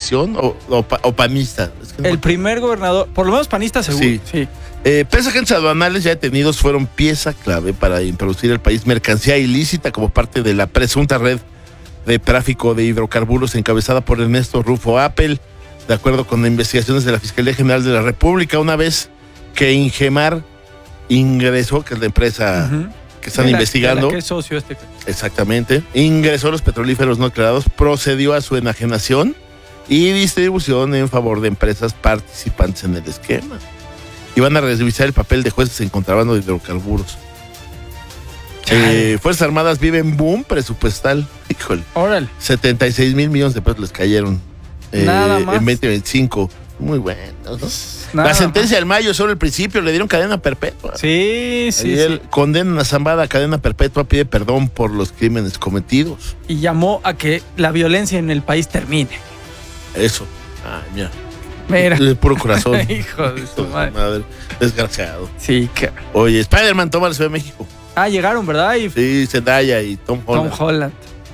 oposición o panista. Es que no. El primer gobernador, por lo menos panista seguro. Sí. Tres agentes aduanales ya detenidos fueron pieza clave para introducir al país mercancía ilícita como parte de la presunta red de tráfico de hidrocarburos encabezada por Ernesto Rufo Apel, de acuerdo con investigaciones de la Fiscalía General de la República, una vez que Ingemar ingresó, que es la empresa que están investigando. ¿Qué socio este? Exactamente. Ingresó a los petrolíferos no declarados, procedió a su enajenación y distribución en favor de empresas participantes en el esquema. Y van a revisar el papel de jueces en contrabando de hidrocarburos. Fuerzas Armadas viven boom presupuestal. Híjole. Órale. 76 mil millones de pesos les cayeron Nada más. en 2025. Muy bueno, ¿no? Nada La sentencia más. del mayo solo el principio, le dieron cadena perpetua. Sí. Ayer condenan a Zambada a cadena perpetua, pide perdón por los crímenes cometidos. Y llamó a que la violencia en el país termine. Eso. Ay, mira. Mira. De puro corazón. Hijo de su madre. Desgraciado. Sí, que... Oye, Spider-Man toma la Ciudad de México. llegaron, ¿verdad? Y Sí, Zendaya y Tom Holland. Tom Holland.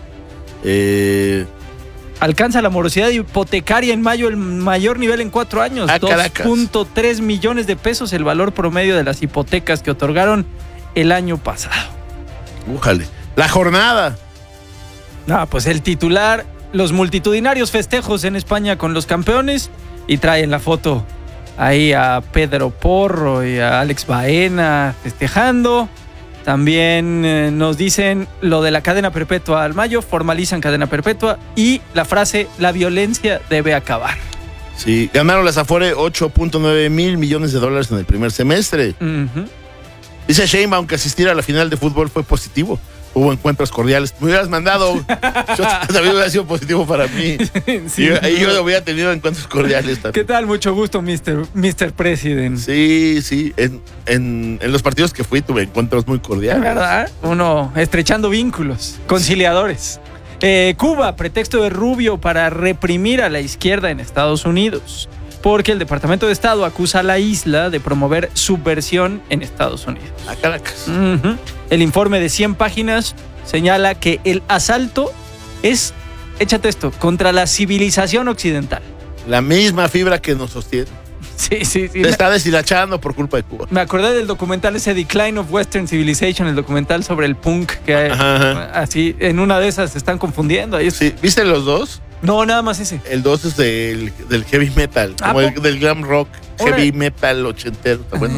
Alcanza la morosidad hipotecaria en mayo el mayor nivel en 4 años. 2.3 millones de pesos el valor promedio de las hipotecas que otorgaron el año pasado. Újale. La jornada. Pues el titular, los multitudinarios festejos en España con los campeones, y traen la foto ahí a Pedro Porro y a Alex Baena festejando. También nos dicen lo de la cadena perpetua al mayo, formalizan cadena perpetua, y la frase, la violencia debe acabar. Sí, ganaron las Afore 8.9 mil millones de dólares en el primer semestre. Dice Sheinbaum que asistir a la final de fútbol fue positivo. Hubo encuentros cordiales. Me hubieras mandado. Yo también hubiera sido positivo para mí. Sí, ahí yo hubiera tenido encuentros cordiales también. ¿Qué tal? Mucho gusto, Mr. President. Sí. En los partidos que fui tuve encuentros muy cordiales. ¿Verdad? Uno estrechando vínculos, conciliadores. Cuba, pretexto de Rubio para reprimir a la izquierda en Estados Unidos. Porque el Departamento de Estado acusa a la isla de promover subversión en Estados Unidos. A Caracas. El informe de 100 páginas señala que el asalto es, échate esto, contra la civilización occidental. La misma fibra que nos sostiene. Sí. Se está deshilachando por culpa de Cuba. Me acordé del documental ese Decline of Western Civilization, el documental sobre el punk, que así, en una de esas se están confundiendo. Sí. ¿Viste los dos? No, nada más ese. El 2 es del heavy metal, como del glam rock, heavy metal ochentero. Está bueno.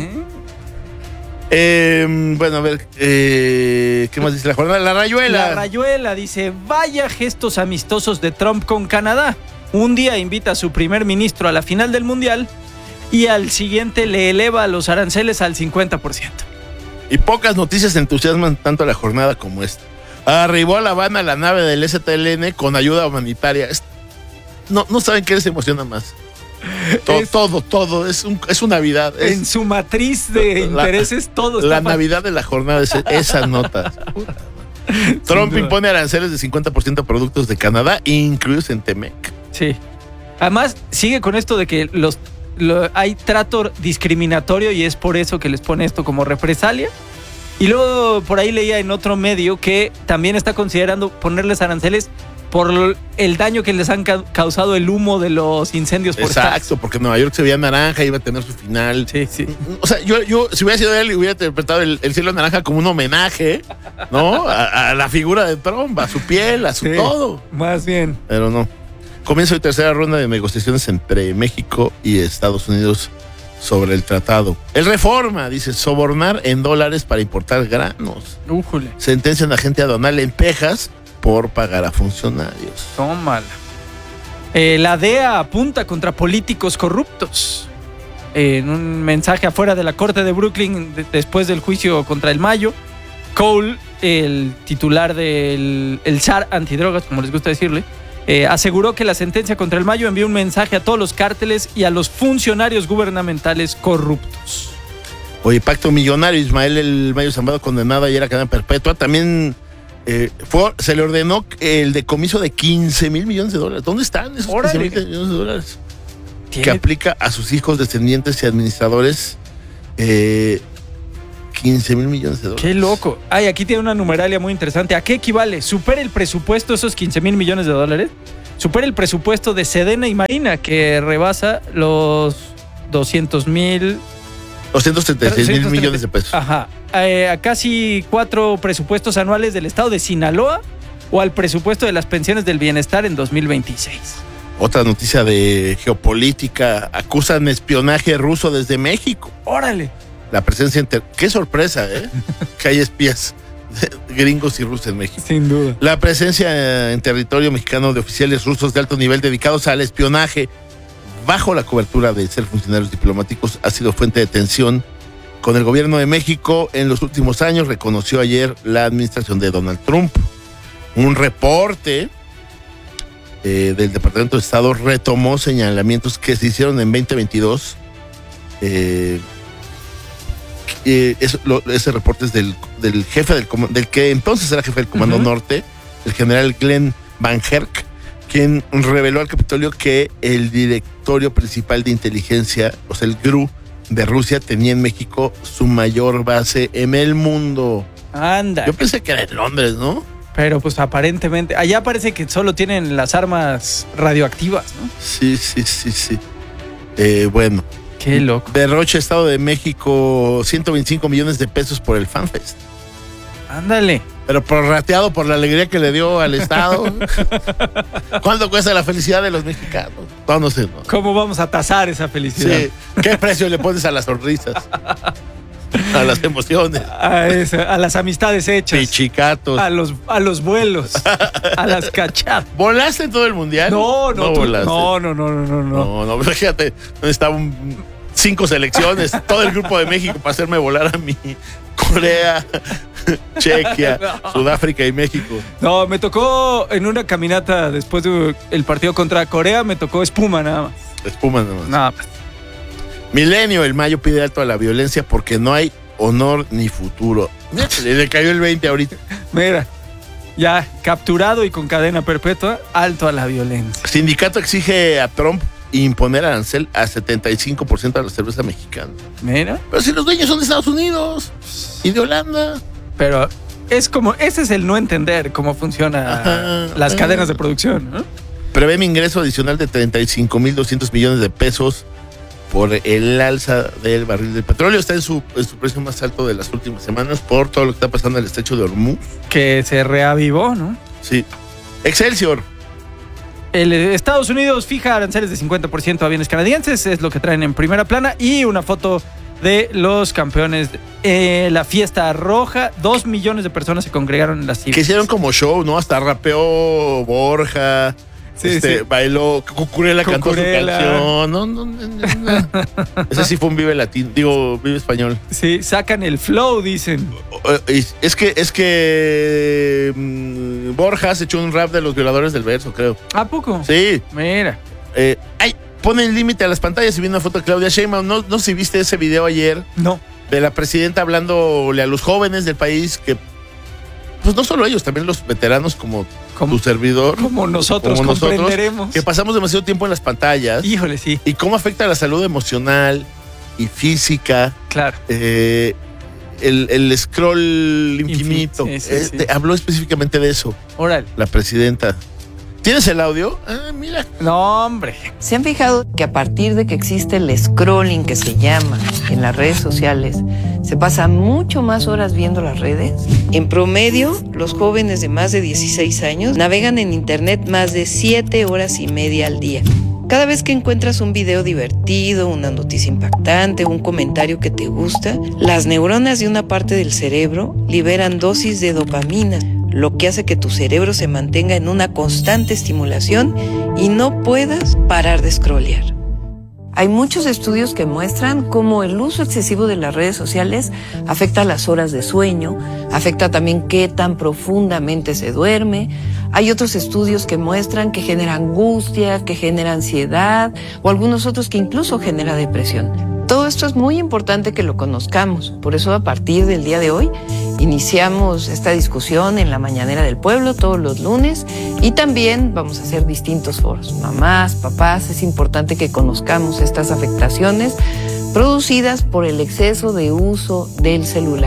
Bueno, a ver, ¿qué más dice la jornada? La Rayuela. La Rayuela dice, vaya gestos amistosos de Trump con Canadá. Un día invita a su primer ministro a la final del Mundial y al siguiente le eleva los aranceles al 50%. Y pocas noticias entusiasman tanto a la jornada como esta. Arribó a La Habana la nave del STLN con ayuda humanitaria. No saben qué les emociona más. Todo. Es una Navidad. En su matriz de intereses, todo está. La Navidad de la jornada es esas notas. Trump impone aranceles de 50% a productos de Canadá, incluidos en Temec. Sí. Además, sigue con esto de que hay trato discriminatorio y es por eso que les pone esto como represalia. Y luego por ahí leía en otro medio que también está considerando ponerles aranceles por el daño que les han causado el humo de los incendios forestales. Exacto, porque Nueva York se veía naranja, iba a tener su final. Sí. O sea, yo si hubiera sido él, hubiera interpretado el cielo naranja como un homenaje, ¿no? A la figura de Trump, a su piel, a su todo. Más bien. Pero no. Comienza hoy tercera ronda de negociaciones entre México y Estados Unidos sobre el tratado. El Reforma dice sobornar en dólares para importar granos. Újule. Sentencian a agente aduanal en Texas por pagar a funcionarios. Tómala. La DEA apunta contra políticos corruptos. En un mensaje afuera de la corte de Brooklyn después del juicio contra el Mayo, Cole, el titular del SAR antidrogas, como les gusta decirle, aseguró que la sentencia contra el Mayo envió un mensaje a todos los cárteles y a los funcionarios gubernamentales corruptos. Oye, pacto millonario, Ismael el Mayo Zambada condenado ayer a cadena perpetua. También se le ordenó el decomiso de 15 mil millones de dólares. ¿Dónde están esos 15 mil millones de dólares? Que aplica a sus hijos, descendientes y administradores. 15 mil millones de dólares. ¡Qué loco! Ay, aquí tiene una numeralia muy interesante. ¿A qué equivale? ¿Supera el presupuesto esos 15 mil millones de dólares? supera el presupuesto de Sedena y Marina, que rebasa los 236 mil millones de pesos. Ajá. A casi 4 presupuestos anuales del estado de Sinaloa o al presupuesto de las pensiones del bienestar en 2026. Otra noticia de geopolítica. Acusan espionaje ruso desde México. ¡Órale! La presencia... ¡Qué sorpresa, que hay espías gringos y rusos en México! Sin duda. La presencia en territorio mexicano de oficiales rusos de alto nivel dedicados al espionaje bajo la cobertura de ser funcionarios diplomáticos ha sido fuente de tensión con el gobierno de México en los últimos años, reconoció ayer la administración de Donald Trump. Un reporte del Departamento de Estado retomó señalamientos que se hicieron en 2022. Ese reporte es del jefe del que entonces era jefe del Comando Norte, el general Glenn Van Herk, quien reveló al Capitolio que el directorio principal de inteligencia, o sea, el GRU de Rusia, tenía en México su mayor base en el mundo. Anda. Yo pensé que era en Londres, ¿no? Pero pues aparentemente, allá parece que solo tienen las armas radioactivas, ¿no? Sí. Bueno. Qué loco. Derroche Estado de México 125 millones de pesos por el FanFest. Ándale. Pero prorrateado por la alegría que le dio al Estado. ¿Cuánto cuesta la felicidad de los mexicanos? No sé. No. ¿Cómo vamos a tasar esa felicidad? Sí. ¿Qué precio le pones a las sonrisas? A las emociones. A las amistades hechas. Pichicatos. A los vuelos. A las cachadas. ¿Volaste en todo el mundial? No volaste. No. No, fíjate, estaban 5 selecciones, todo el grupo de México para hacerme volar a mí. Corea, Chequia, Sudáfrica y México. No, me tocó en una caminata después del partido contra Corea, me tocó espuma nada más. Espuma nada más. Nada más. Milenio, el Mayo pide alto a la violencia porque no hay honor ni futuro. Le cayó el 20 ahorita. Mira, ya capturado y con cadena perpetua, alto a la violencia. Sindicato exige a Trump imponer arancel a 75% a la cerveza mexicana. Mira. Pero si los dueños son de Estados Unidos y de Holanda. Pero es como, ese es el no entender cómo funcionan las cadenas de producción, ¿no? Prevé un ingreso adicional de 35,200 millones de pesos por el alza del barril del petróleo. Está en su precio más alto de las últimas semanas por todo lo que está pasando en el estrecho de Hormuz. Que se reavivó, ¿no? Sí. Excelsior. Estados Unidos fija aranceles de 50% a bienes canadienses, es lo que traen en primera plana, y una foto de los campeones. La fiesta roja, 2 millones de personas se congregaron en las ciudades. Que hicieron como show, ¿no? Hasta rapeó Borja. Sí. Bailó, Cucurella cantó su canción. No. Ese sí fue un Vive Latino, Vive Español. Sí, sacan el flow, dicen. Es que Borja se echó un rap de los violadores del verso, creo. ¿A poco? Sí. Mira. Ponen límite a las pantallas y vi una foto de Claudia Sheinbaum. No sé si viste ese video ayer. No. De la presidenta hablándole a los jóvenes del país que, pues no solo ellos, también los veteranos como tu servidor. Como nosotros comprenderemos. Que pasamos demasiado tiempo en las pantallas. Híjole, sí. Y cómo afecta la salud emocional y física. Claro. El scroll infinito. Sí. Habló específicamente de eso. Órale. La presidenta. ¿Tienes el audio? Mira. No, hombre. ¿Se han fijado que a partir de que existe el scrolling, que se llama en las redes sociales, se pasa mucho más horas viendo las redes? En promedio, los jóvenes de más de 16 años navegan en internet más de 7 horas y media al día. Cada vez que encuentras un video divertido, una noticia impactante, un comentario que te gusta, las neuronas de una parte del cerebro liberan dosis de dopamina, lo que hace que tu cerebro se mantenga en una constante estimulación y no puedas parar de scrollear. Hay muchos estudios que muestran cómo el uso excesivo de las redes sociales afecta las horas de sueño, afecta también qué tan profundamente se duerme. Hay otros estudios que muestran que genera angustia, que genera ansiedad o algunos otros que incluso genera depresión. Todo esto es muy importante que lo conozcamos. Por eso a partir del día de hoy iniciamos esta discusión en la Mañanera del Pueblo todos los lunes y también vamos a hacer distintos foros. Mamás, papás, es importante que conozcamos estas afectaciones producidas por el exceso de uso del celular.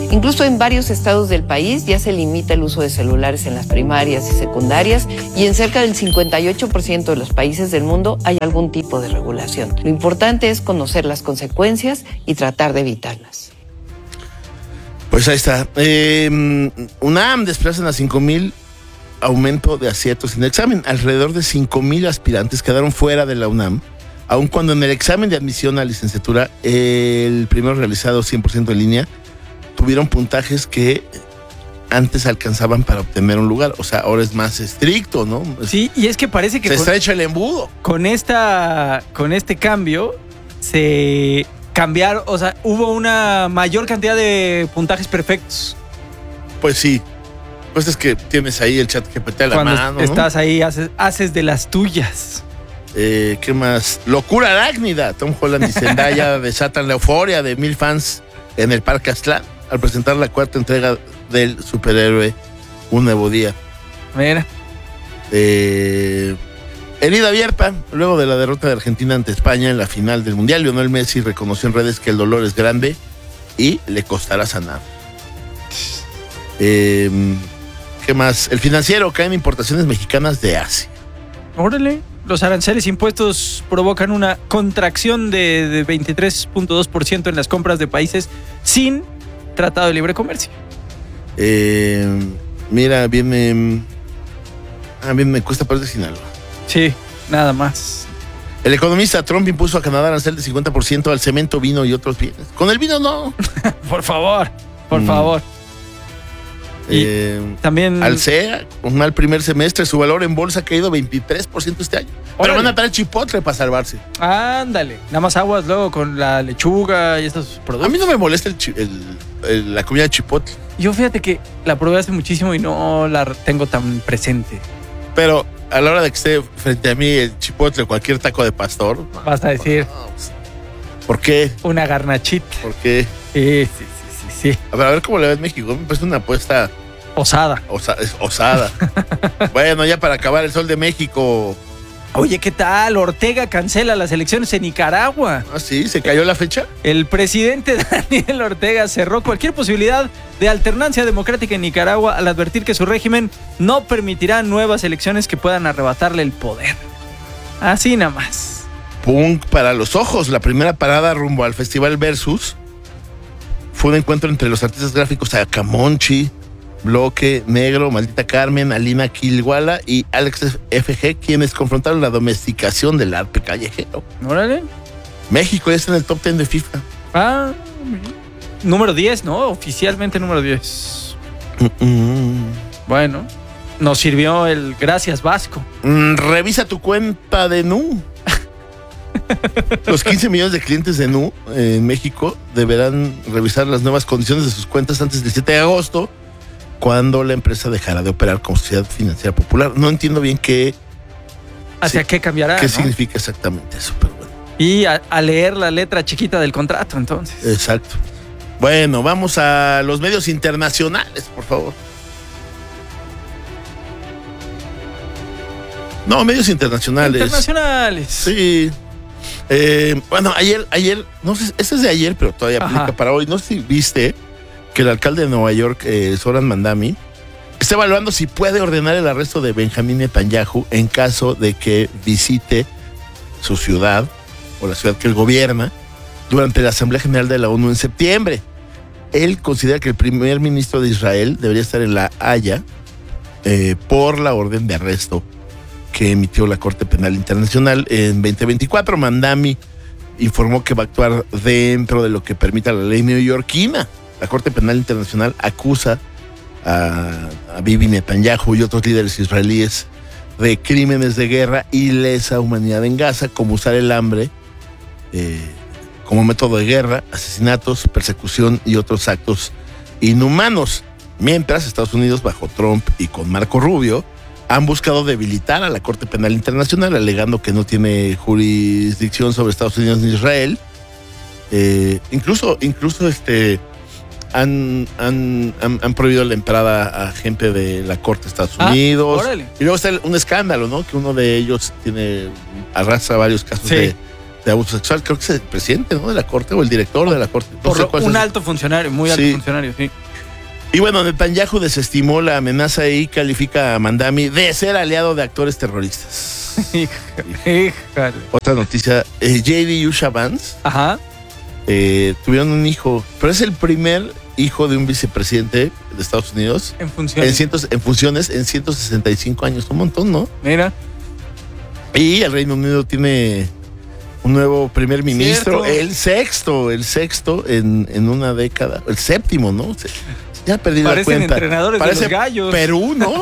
Incluso en varios estados del país ya se limita el uso de celulares en las primarias y secundarias y en cerca del 58% de los países del mundo hay algún tipo de regulación. Lo importante es conocer las consecuencias y tratar de evitarlas. Pues ahí está. UNAM desplazan a 5,000 aumento de aciertos en el examen. Alrededor de 5,000 aspirantes quedaron fuera de la UNAM, aun cuando en el examen de admisión a licenciatura, el primero realizado 100% en línea, tuvieron puntajes que antes alcanzaban para obtener un lugar. O sea, ahora es más estricto, ¿no? Sí, y es que parece que se estrecha el embudo. Con este cambio se cambiaron, o sea, hubo una mayor cantidad de puntajes perfectos. Pues sí. Pues es que tienes ahí el chat GPT a la Cuando mano, estás ¿no? ahí, haces de las tuyas. ¿Qué más? Locura arácnida. Tom Holland y Zendaya desatan la euforia de 1,000 fans en el Parque Aztlán al presentar la cuarta entrega del superhéroe Un Nuevo Día. Mira. Herida abierta. Luego de la derrota de Argentina ante España en la final del Mundial, Lionel Messi reconoció en redes que el dolor es grande y le costará sanar. ¿Qué más? El Financiero: caen importaciones mexicanas de Asia. Órale. Los aranceles impuestos provocan una contracción de 23.2% en las compras de países sin tratado de libre comercio. Mira, viene Cuesta Paz de Sinaloa. Sí, nada más. El economista: Trump impuso a Canadá arancel de 50% al cemento, vino y otros bienes. Con el vino no. Por favor, por favor. Y también Alsea, un mal primer semestre, su valor en bolsa ha caído 23% este año. Pero van a traer chipotle para salvarse. Ándale, nada más aguas luego con la lechuga y estos productos. A mí no me molesta la comida de chipotle. Yo fíjate que la probé hace muchísimo y no la tengo tan presente. Pero a la hora de que esté frente a mí el chipotle o cualquier taco de pastor, vas a decir, ¿por qué? Una garnachita. ¿Por qué? Sí. A ver cómo le va en México. Me parece una apuesta osada. Osada. Bueno, ya para acabar, el Sol de México. Oye, ¿qué tal? Ortega cancela las elecciones en Nicaragua. Ah, sí, ¿se cayó la fecha? El presidente Daniel Ortega cerró cualquier posibilidad de alternancia democrática en Nicaragua al advertir que su régimen no permitirá nuevas elecciones que puedan arrebatarle el poder. Así nada más. Punk para los ojos. La primera parada rumbo al Festival Versus fue un encuentro entre los artistas gráficos Acamonchi, Bloque, Negro, Maldita Carmen, Alina Quilguala y Alex FG, quienes confrontaron la domesticación del arte callejero. Órale. México ya está en el top 10 de FIFA. Ah, número 10, ¿no? Oficialmente número 10. Bueno, nos sirvió el gracias Vasco. Revisa tu cuenta de Nu. Los 15 millones de clientes de Nu en México deberán revisar las nuevas condiciones de sus cuentas antes del 7 de agosto, cuando la empresa dejará de operar como sociedad financiera popular. No entiendo bien qué cambiará. ¿Qué ¿no? significa exactamente eso? Pero bueno. Y a leer la letra chiquita del contrato, entonces. Exacto. Bueno, vamos a los medios internacionales, por favor. No, medios internacionales. Internacionales. Sí. Bueno, ayer, no sé, ese es de ayer, pero todavía aplica para hoy. No sé si viste que el alcalde de Nueva York, Zoran Mandami, está evaluando si puede ordenar el arresto de Benjamín Netanyahu en caso de que visite su ciudad o la ciudad que él gobierna durante la Asamblea General de la ONU en septiembre. Él considera que el primer ministro de Israel debería estar en La Haya por la orden de arresto que emitió la Corte Penal Internacional en 2024. Mandami informó que va a actuar dentro de lo que permita la ley neoyorquina. La Corte Penal Internacional acusa a Bibi Netanyahu y otros líderes israelíes de crímenes de guerra y lesa humanidad en Gaza, como usar el hambre como método de guerra, asesinatos, persecución y otros actos inhumanos. Mientras Estados Unidos, bajo Trump y con Marco Rubio, han buscado debilitar a la Corte Penal Internacional, alegando que no tiene jurisdicción sobre Estados Unidos ni Israel. Incluso han prohibido la entrada a gente de la Corte de Estados Unidos. Órale. Y luego está un escándalo, ¿no? Que uno de ellos arrastra varios casos de abuso sexual. Creo que es el presidente, ¿no? De la Corte o el director de la Corte. No sé cuál un es. alto funcionario, muy alto funcionario, sí. Y bueno, Netanyahu desestimó la amenaza y califica a Mandami de ser aliado de actores terroristas. Híjole. Otra noticia, J.D. Yusha Vance Ajá. tuvieron un hijo, pero es el primer hijo de un vicepresidente de Estados Unidos En funciones. en funciones en 165 años, un montón, ¿no? Mira. Y el Reino Unido tiene un nuevo primer ministro, Cierto. el sexto en una década, el séptimo, ¿no? Ya perdí la Parecen cuenta. entrenadores Parece de los gallos. Perú, ¿no?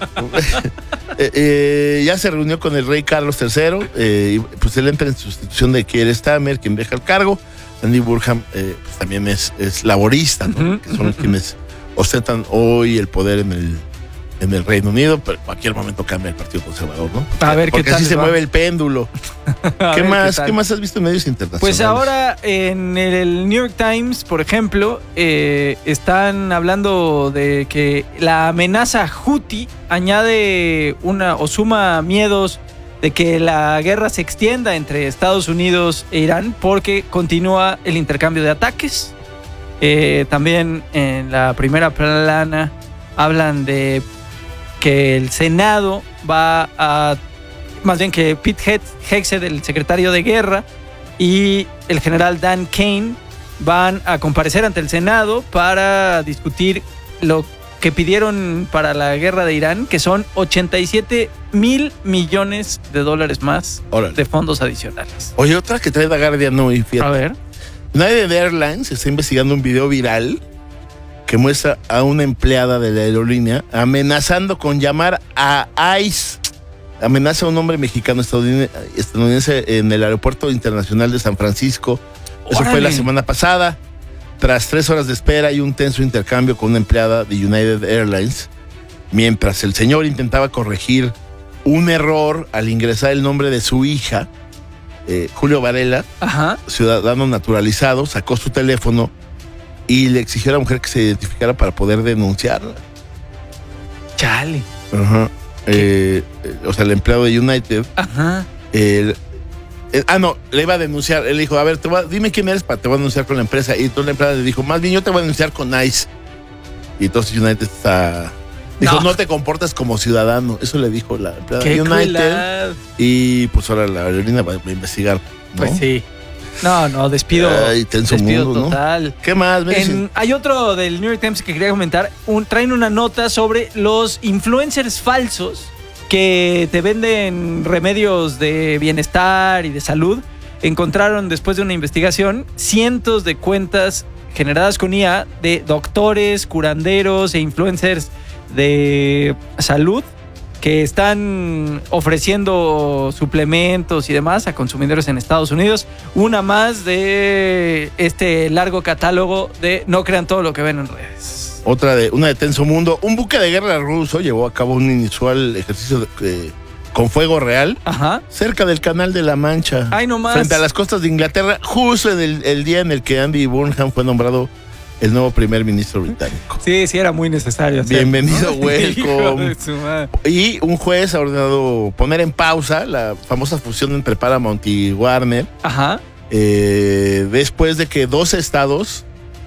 Ya se reunió con el rey Carlos III, y pues él entra en sustitución de Keir Starmer, quien deja el cargo. Andy Burnham pues también es laborista, ¿no? Que son quienes ostentan hoy el poder en el Reino Unido, pero en cualquier momento cambia el Partido Conservador, ¿no? A ver porque qué tal así se va. mueve el péndulo. ¿Qué más has visto en medios internacionales? Pues ahora en el New York Times, por ejemplo, están hablando de que la amenaza Houthi añade o suma miedos de que la guerra se extienda entre Estados Unidos e Irán porque continúa el intercambio de ataques. También en la primera plana hablan de que el Senado va a... Más bien que Pete Hegseth, el secretario de guerra, y el general Dan Kane van a comparecer ante el Senado para discutir lo que pidieron para la guerra de Irán, que son $87,000 millones más Órale. de fondos adicionales. Oye, otra que trae The Guardian hoy, fíjate. A ver. United Airlines está investigando un video viral que muestra a una empleada de la aerolínea amenazando con llamar a ICE. Amenaza a un hombre mexicano estadounidense en el aeropuerto internacional de San Francisco. Eso fue Órale. la semana pasada. Tras 3 horas de espera y un tenso intercambio con una empleada de United Airlines, mientras el señor intentaba corregir un error al ingresar el nombre de su hija, Julio Varela, Ajá. ciudadano naturalizado, sacó su teléfono y le exigió a la mujer que se identificara para poder denunciarla. Chale. Ajá. O sea, el empleado de United, Ajá. no, le iba a denunciar. Él dijo, a ver, dime quién eres, te voy a denunciar con la empresa. Y entonces la empleada le dijo, más bien yo te voy a denunciar con ICE. Y entonces United dijo, no te comportas como ciudadano. Eso le dijo la empleada Qué de United. crueldad. Y pues ahora la aerolínea va a investigar, ¿no? Pues sí. No, despido. Ay, tenso despido mundo, ¿no? total. ¿Qué más? Hay otro del New York Times que quería comentar. Traen una nota sobre los influencers falsos que te venden remedios de bienestar y de salud. Encontraron, después de una investigación, cientos de cuentas generadas con IA de doctores, curanderos e influencers de salud que están ofreciendo suplementos y demás a consumidores en Estados Unidos. Una más de este largo catálogo de no crean todo lo que ven en redes. Una de tenso mundo. Un buque de guerra ruso llevó a cabo un inusual ejercicio con fuego real. Ajá. Cerca del Canal de la Mancha. Ay, no más. Frente a las costas de Inglaterra, justo en el día en el que Andy Burnham fue nombrado el nuevo primer ministro británico. Sí, era muy necesario. Bienvenido, Hijo welcome. de su madre. Y un juez ha ordenado poner en pausa la famosa fusión entre Paramount y Warner, Ajá. después de que 12 estados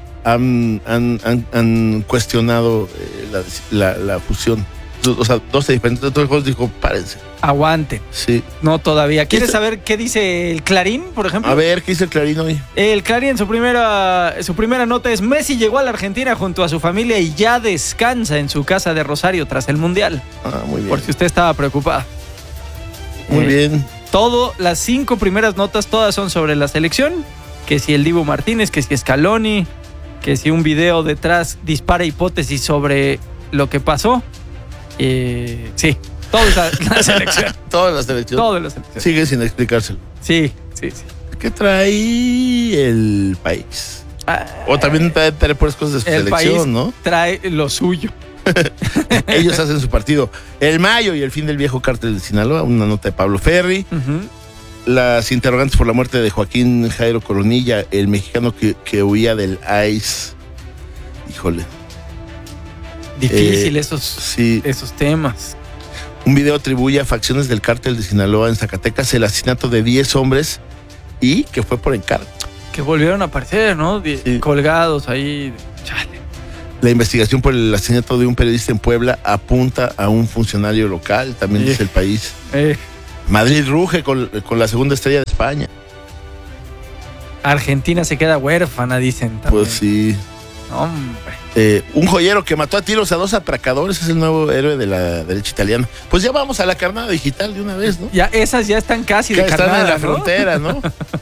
han cuestionado la fusión. O sea, 12 diferentes. Entonces el juez dijo, párense. Aguante. Sí. No todavía. ¿Quieres Esto- saber qué dice el Clarín, por ejemplo? A ver, ¿qué dice el Clarín hoy? El Clarín en su primera nota es: Messi llegó a la Argentina junto a su familia y ya descansa en su casa de Rosario tras el Mundial. Muy bien. Por si usted estaba preocupado. Muy bien. Las 5 primeras notas, todas son sobre la selección. Que si el Dibu Martínez, que si Scaloni, que si un video detrás dispara hipótesis sobre lo que pasó. Sí, todo es la selección. Toda la selección. Todo es la selección. Sigue sin explicárselo. Sí. ¿Qué trae el país? O también trae puras cosas de su El país selección, ¿no? trae lo suyo. Ellos hacen su partido. El Mayo y el fin del viejo cártel de Sinaloa, una nota de Pablo Ferri. Ujú. Las interrogantes por la muerte de Joaquín Jairo Coronilla, el mexicano que huía del ICE. Híjole. Difícil Sí. esos temas. Un video atribuye a facciones del cártel de Sinaloa en Zacatecas el asesinato de 10 hombres y que fue por encargo. Que volvieron a aparecer, ¿no? Sí. Colgados ahí. Chale. La investigación por el asesinato de un periodista en Puebla apunta a un funcionario local, también dice el país. Madrid ruge con la segunda estrella de España. Argentina se queda huérfana, dicen también. Pues sí. Hombre. Un joyero que mató a tiros a 2 atracadores es el nuevo héroe de la derecha italiana. Pues ya vamos a la carnada digital de una vez, ¿no? Ya, esas ya están casi de están carnada, en la ¿no? frontera, ¿no?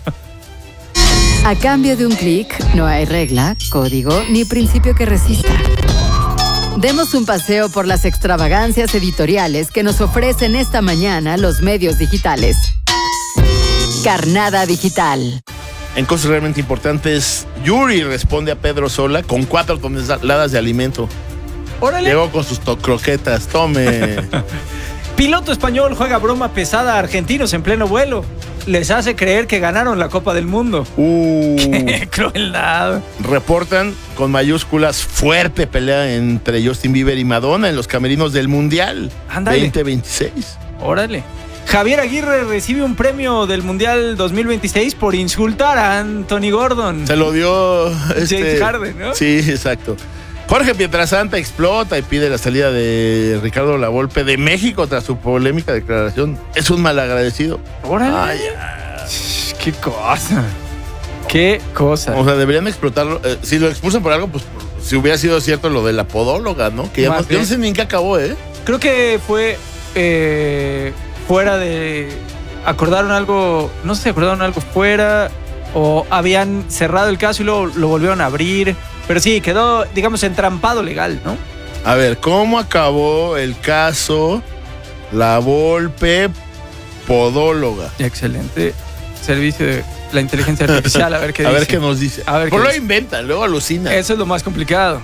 A cambio de un clic, no hay regla, código ni principio que resista. Demos un paseo por las extravagancias editoriales que nos ofrecen esta mañana los medios digitales. Carnada Digital. En cosas realmente importantes, Yuri responde a Pedro Sola con 4 toneladas de alimento. ¡Órale! Llegó con sus croquetas, tome. Piloto español juega broma pesada a argentinos en pleno vuelo. Les hace creer que ganaron la Copa del Mundo. ¡Qué crueldad! Reportan con mayúsculas fuerte pelea entre Justin Bieber y Madonna en los camerinos del Mundial. Ándale. 2026. ¡Órale! Javier Aguirre recibe un premio del Mundial 2026 por insultar a Anthony Gordon. Se lo dio James Harden, ¿no? Sí, exacto. Jorge Pietrasanta explota y pide la salida de Ricardo Lavolpe de México tras su polémica declaración. Es un malagradecido. ¡Órale! Ay, ¡Qué cosa! ¡Qué cosa! o sea, deberían explotarlo. Si lo expulsan por algo, pues si hubiera sido cierto lo de la podóloga, ¿no? Que ya yo no sé ni en qué acabó, ¿eh? Creo que fue fuera de... Acordaron algo... No sé si acordaron algo fuera o habían cerrado el caso y luego lo volvieron a abrir. Pero sí, quedó, digamos, entrampado legal, ¿no? A ver, ¿cómo acabó el caso Lavolpe podóloga? Excelente servicio de la inteligencia artificial, a ver qué dice. A ver qué nos dice. A ver Por qué lo dice. inventan, luego alucina. Eso es lo más complicado.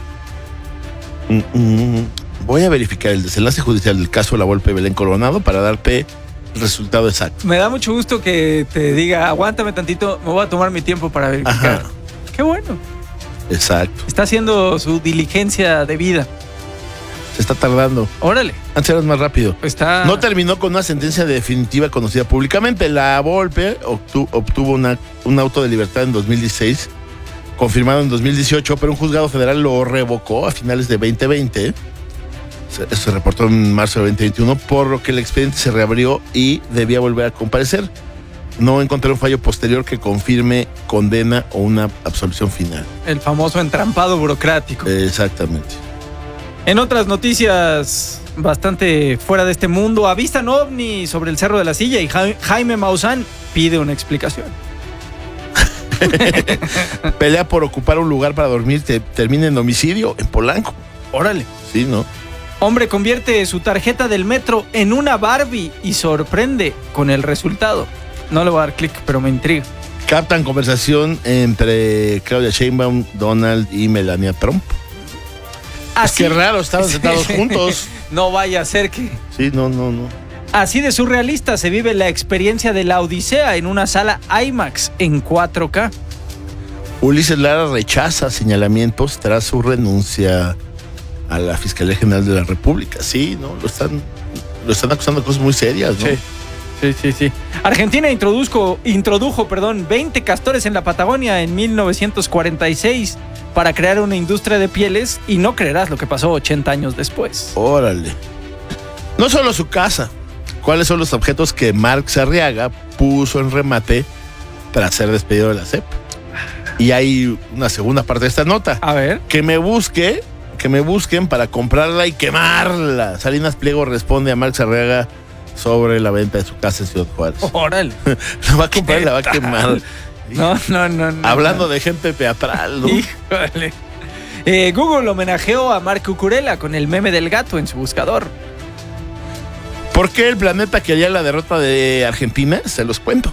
Voy a verificar el desenlace judicial del caso Lavolpe Belén Coronado para darte el resultado exacto. Me da mucho gusto que te diga, aguántame tantito, me voy a tomar mi tiempo para verificar. Ajá. Qué bueno. Exacto. Está haciendo su diligencia de vida. Se está tardando. Órale. Antes eras más rápido. Está... No terminó con una sentencia definitiva conocida públicamente. Lavolpe obtuvo un auto de libertad en 2016, confirmado en 2018, pero un juzgado federal lo revocó a finales de 2020. Eso se reportó en marzo de 2021, por lo que el expediente se reabrió y debía volver a comparecer. No encontré un fallo posterior que confirme condena o una absolución final. El famoso entrampado burocrático. Exactamente. En otras noticias bastante fuera de este mundo, avistan ovni sobre el Cerro de la Silla y Jaime Maussan pide una explicación. Pelea por ocupar un lugar para dormir termina en homicidio en Polanco. Órale. Sí, ¿no? Hombre convierte su tarjeta del metro en una Barbie y sorprende con el resultado. No le voy a dar clic, pero me intriga. Captan conversación entre Claudia Sheinbaum, Donald y Melania Trump. Así, Qué raro, estaban sentados juntos. No vaya a ser que... Sí, no. Así de surrealista se vive la experiencia de la Odisea en una sala IMAX en 4K. Ulises Lara rechaza señalamientos tras su renuncia a la Fiscalía General de la República. Sí, ¿no? Lo están acusando de cosas muy serias, ¿no? Sí. Argentina introdujo 20 castores en la Patagonia en 1946 para crear una industria de pieles y no creerás lo que pasó 80 años después. Órale. No solo su casa. ¿Cuáles son los objetos que Marx Arriaga puso en remate tras ser despedido de la SEP? Y hay una segunda parte de esta nota. A ver. Que me busquen para comprarla y quemarla. Salinas Pliego responde a Marx Arriaga sobre la venta de su casa en Ciudad Juárez. Órale. La va a comprar y la va a quemar. No. Hablando de gente teatral, ¿no? Híjole. Google homenajeó a Marc Cucurella con el meme del gato en su buscador. ¿Por qué el planeta quería la derrota de Argentina? Se los cuento.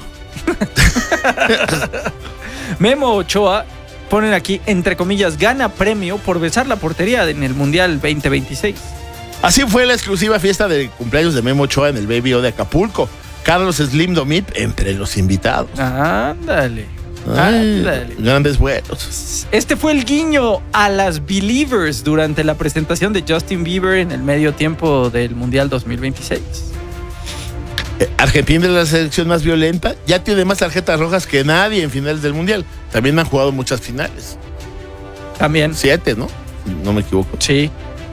Memo Ochoa, ponen aquí, entre comillas, gana premio por besar la portería en el Mundial 2026. Así fue la exclusiva fiesta de cumpleaños de Memo Ochoa en el Baby O de Acapulco. Carlos Slim Domit entre los invitados. Ándale. Grandes vuelos. Este fue el guiño a las Believers durante la presentación de Justin Bieber en el medio tiempo del Mundial 2026. Argentina es la selección más violenta. Ya tiene más tarjetas rojas que nadie en finales del Mundial. También han jugado muchas finales. También. 7, ¿no? no me equivoco. Sí.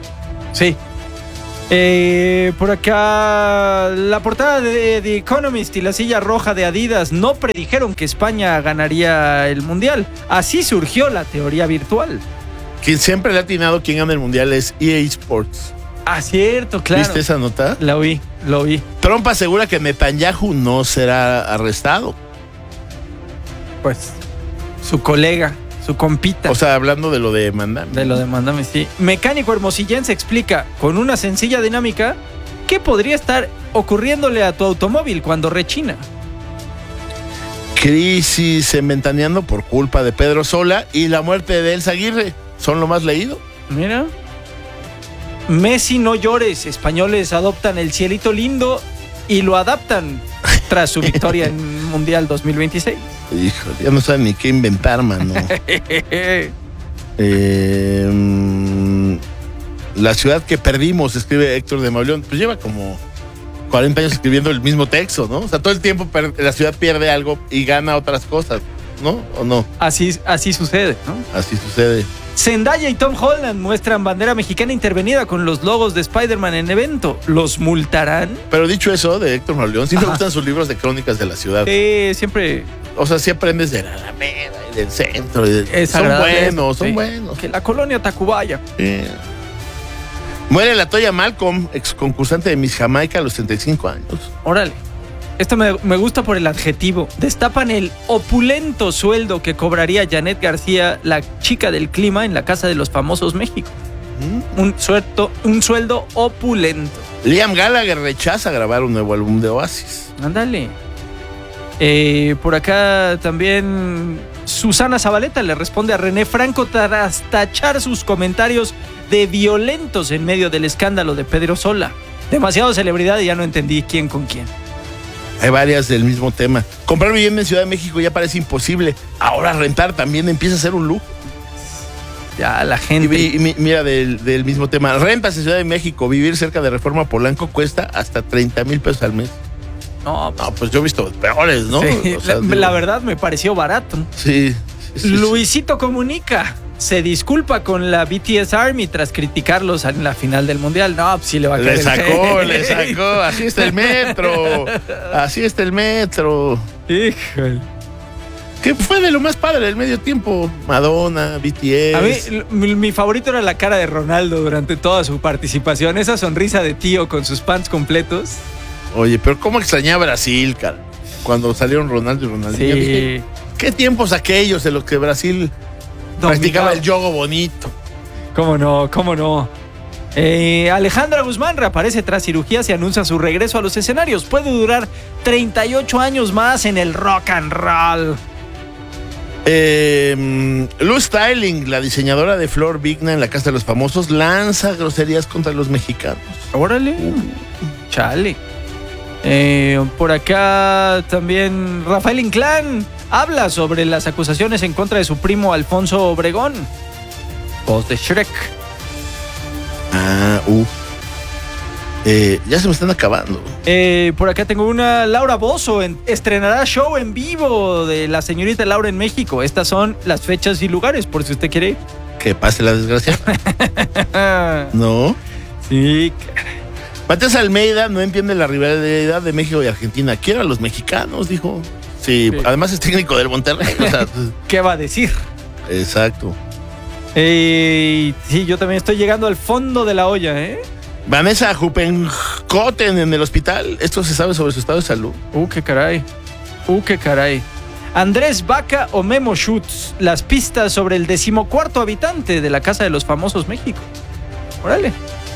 Por acá, la portada de The Economist y la silla roja de Adidas no predijeron que España ganaría el Mundial. Así surgió la teoría virtual. Quien siempre le ha atinado quién gana el Mundial es EA Sports. Ah, cierto, claro. ¿Viste esa nota? Lo vi. Trump asegura que Netanyahu no será arrestado. Pues, su colega, su compita. O sea, hablando de lo de Mandami. De lo de Mándame, sí. Mecánico hermosillense explica con una sencilla dinámica qué podría estar ocurriéndole a tu automóvil cuando rechina. Crisis en Ventaneando por culpa de Pedro Sola y la muerte de Elsa Aguirre. Son lo más leído. Mira. Messi no llores. Españoles adoptan el cielito lindo y lo adaptan tras su victoria en Mundial 2026. Híjole, ya no saben ni qué inventar, mano. La ciudad que perdimos, escribe Héctor de Mauleón. Pues lleva como 40 años escribiendo el mismo texto, ¿no? O sea, todo el tiempo la ciudad pierde algo y gana otras cosas, ¿no? ¿O no? Así sucede, ¿no? Así sucede. Zendaya y Tom Holland muestran bandera mexicana intervenida con los logos de Spider-Man en evento. ¿Los multarán? Pero dicho eso, de Héctor Mauleón, sí me gustan sus libros de crónicas de la ciudad. Siempre. O sea, sí aprendes de la Alameda y del centro. Son buenos. Que la colonia Tacubaya. Muere la Toya Malcolm, ex concursante de Miss Jamaica a los 35 años. Órale. Esto me gusta por el adjetivo. Destapan el opulento sueldo que cobraría Janet García, la chica del clima, en la Casa de los Famosos México. Un sueldo opulento. Liam Gallagher rechaza grabar un nuevo álbum de Oasis. Ándale. Por acá también Susana Zabaleta le responde a René Franco tras tachar sus comentarios de violentos en medio del escándalo de Pedro Sola. Demasiado celebridad y ya no entendí quién con quién. Hay varias del mismo tema. Comprar vivienda en Ciudad de México ya parece imposible. Ahora rentar también empieza a ser un lujo. Ya la gente... Y mira, del mismo tema. Rentas en Ciudad de México, vivir cerca de Reforma Polanco cuesta hasta 30,000 pesos al mes. No, pues yo he visto peores, ¿no? Sí, o sea, la verdad me pareció barato. Sí. Luisito Comunica. Se disculpa con la BTS Army tras criticarlos en la final del Mundial. No, pues sí le va a caer. Le sacó. Así está el metro. Híjole. ¿Qué fue de lo más padre del medio tiempo? Madonna, BTS. A mí, mi favorito era la cara de Ronaldo durante toda su participación. Esa sonrisa de tío con sus pants completos. Oye, pero ¿cómo extrañé a Brasil, cara? Cuando salieron Ronaldo y Ronaldinho. Sí. Dije, ¿qué tiempos aquellos en los que Brasil practicaba el yogo bonito? ¿Cómo no? Alejandra Guzmán reaparece tras cirugías y anuncia su regreso a los escenarios. Puede durar 38 años más en el rock and roll. Luz Styling, la diseñadora de Flor Vigna en la Casa de los Famosos, lanza groserías contra los mexicanos. Órale. Chale. Por acá también Rafael Inclán habla sobre las acusaciones en contra de su primo Alfonso Obregón, voz de Shrek. Ya se me están acabando. Por acá tengo una. Laura Bozzo estrenará show en vivo de la señorita Laura en México. Estas son las fechas y lugares, por si usted quiere ir. Que pase la desgracia. ¿No? Sí. Matías Almeida no entiende la rivalidad de México y Argentina. Quiere a los mexicanos, dijo. Sí, además es técnico del Monterrey. O sea, ¿qué va a decir? Exacto. Sí, yo también estoy llegando al fondo de la olla, ¿eh? Vanessa Huppenkotten en el hospital. ¿Esto se sabe sobre su estado de salud? Qué caray. Andrés Vaca o Memo Schutz, las pistas sobre el 14º habitante de la Casa de los Famosos México. Órale.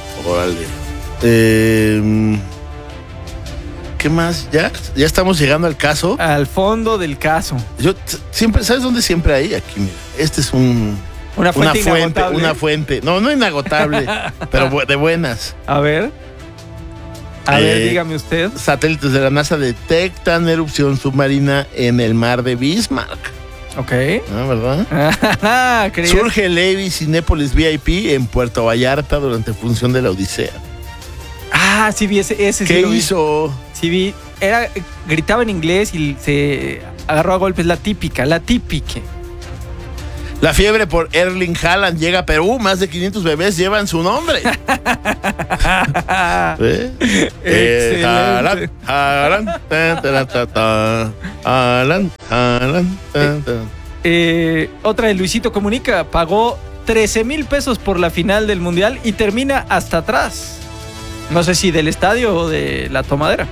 ¿Qué más? ¿Ya estamos llegando al caso? Al fondo del caso. Yo siempre, ¿sabes dónde siempre hay? Aquí, mira. Este es una fuente. No inagotable, pero de buenas. A ver, dígame usted. Satélites de la NASA detectan erupción submarina en el mar de Bismarck. Ok. ¿Verdad? Surge el Levi Cinépolis VIP en Puerto Vallarta durante función de la Odisea. Sí vi ese. ¿Qué sí hizo? Sí vi. gritaba en inglés y se agarró a golpes. La típica. La fiebre por Erling Haaland llega a Perú. Más de 500 bebés llevan su nombre. Excelente. Haaland, Haaland, tan, tan, tan, tan. Haaland, Haaland, tan, tan. Otra de Luisito Comunica. Pagó 13,000 pesos por la final del Mundial y termina hasta atrás. No sé si del estadio o de la tomadera.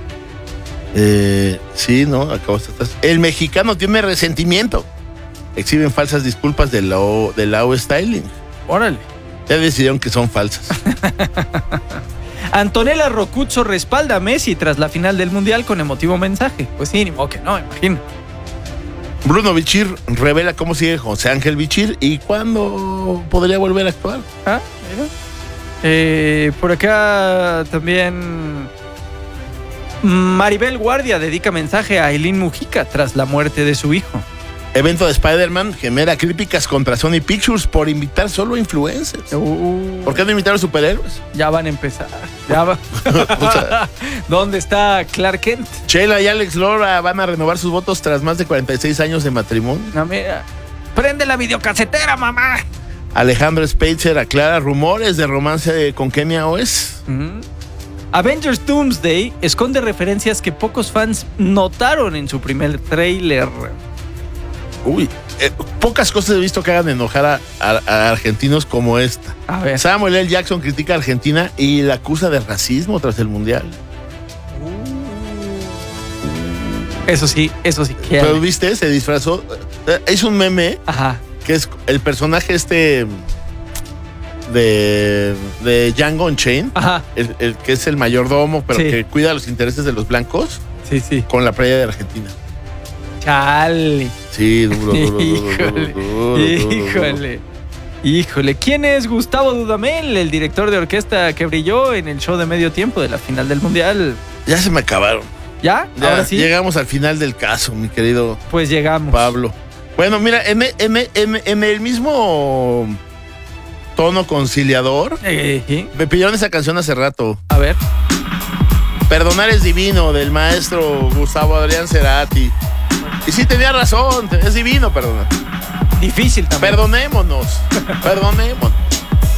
Sí, no, acabó hasta atrás. El mexicano tiene resentimiento. Exhiben falsas disculpas del Lau Styling. Órale. Ya decidieron que son falsas. Antonella Rocuzzo respalda a Messi tras la final del Mundial con emotivo mensaje. Pues sí, ni modo que no, imagino. Bruno Bichir revela cómo sigue José Ángel Bichir y cuándo podría volver a actuar. Ah, mira. Por acá también Maribel Guardia dedica mensaje a Aileen Mujica tras la muerte de su hijo. Evento de Spider-Man genera críticas contra Sony Pictures por invitar solo influencers. ¿Por qué no invitaron superhéroes? Ya van a empezar. Ya va. O sea, ¿Dónde está Clark Kent? Sheila y Alex Lora van a renovar sus votos tras más de 46 años de matrimonio. No, mira. Prende la videocasetera, mamá. Alejandro Spitzer aclara rumores de romance con Kenia Oes. Avengers Doomsday esconde referencias que pocos fans notaron en su primer tráiler. Uy, pocas cosas he visto que hagan enojar a argentinos como esta. A ver. Samuel L. Jackson critica a Argentina y la acusa de racismo tras el Mundial. Eso sí. Pero viste, se disfrazó. Hizo un meme. Ajá. Que es el personaje de Django Unchained. Ajá. El que es el mayordomo, pero Sí. que cuida los intereses de los blancos. Sí. Con la playa de Argentina. Chale. Sí, duro. Híjole. ¿Quién es Gustavo Dudamel, el director de orquesta que brilló en el show de medio tiempo de la final del Mundial? Ya se me acabaron. ¿Ya? Ya Ahora sí. llegamos al final del caso, mi querido Pues llegamos. Pablo. Bueno, mira, en el mismo tono conciliador, me pidieron esa canción hace rato. A ver. Perdonar es divino, del maestro Gustavo Adrián Cerati. Y sí, tenía razón, es divino perdonar. Difícil también. Perdonémonos.